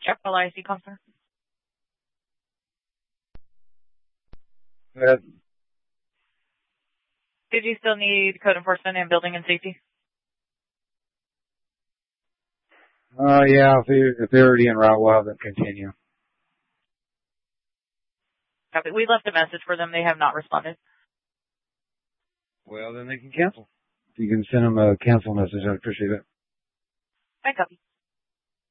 Check LIC customer. Good. Did you still need code enforcement and building and safety? Yeah, if they're already en route, we'll have them continue. Copy. We left a message for them. They have not responded. Well, then they can cancel. If you can send them a cancel message, I'd appreciate it. I copy.